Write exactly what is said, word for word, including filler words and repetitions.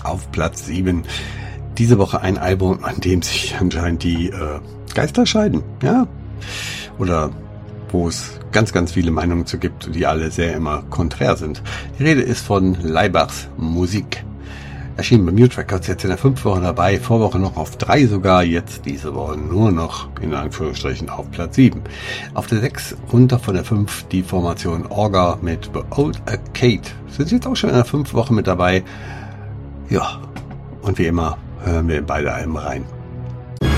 auf Platz sieben. Diese Woche ein Album, an dem sich anscheinend die äh, Geister scheiden, ja, oder wo es ganz, ganz viele Meinungen zu gibt, die alle sehr immer konträr sind. Die Rede ist von Laibachs Musik. Erschien bei Mute Records jetzt in der fünf Woche dabei, Vorwoche noch auf drei sogar, jetzt diese Woche nur noch in Anführungsstrichen auf Platz sieben. Auf der sechs runter von der fünf die Formation Orga mit The Old Arcade. Sind jetzt auch schon in der fünf Woche mit dabei. Ja, und wie immer hören wir in beide Alben rein.